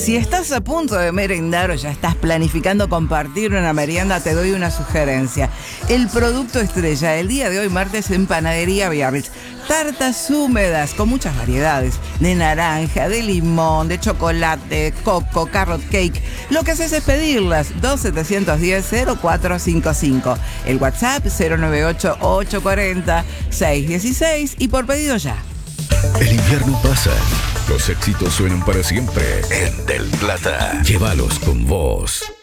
Si estás a punto de merendar o ya estás planificando compartir una merienda, te doy una sugerencia. El producto estrella del día de hoy, martes, en Panadería Biarritz. Tartas húmedas con muchas variedades, de naranja, de limón, de chocolate, coco, carrot cake. Lo que haces es pedirlas, 2710-0455. El WhatsApp 098-840-616 y por pedido ya. El invierno pasa, los éxitos suenan para siempre en Del Plata. Llévalos con vos.